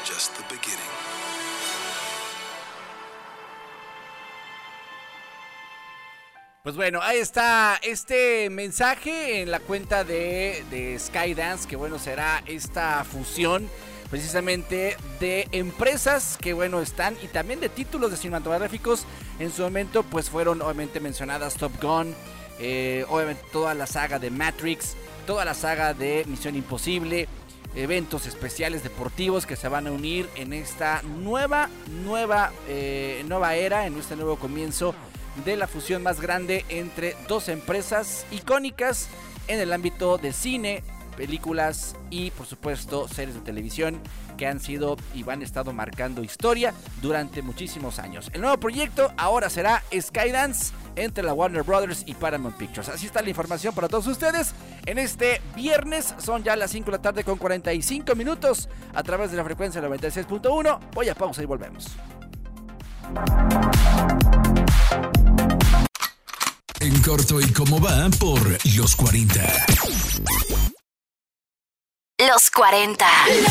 just the beginning. Pues bueno, ahí está este mensaje en la cuenta de Skydance, que bueno, será esta fusión precisamente de empresas que bueno están, y también de títulos de cinematográficos. En su momento pues fueron obviamente mencionadas Top Gun, obviamente toda la saga de Matrix, toda la saga de Misión Imposible, eventos especiales deportivos que se van a unir en esta nueva era, en este nuevo comienzo de la fusión más grande entre dos empresas icónicas en el ámbito de cine, películas y por supuesto series de televisión que han sido y han estado marcando historia durante muchísimos años. El nuevo proyecto ahora será Skydance entre la Warner Brothers y Paramount Pictures. Así está la información para todos ustedes en este viernes. Son ya las 5 de la tarde con 45 minutos a través de la frecuencia 96.1. Voy a pausa y volvemos. En corto y cómo va por Los 40. Los 40.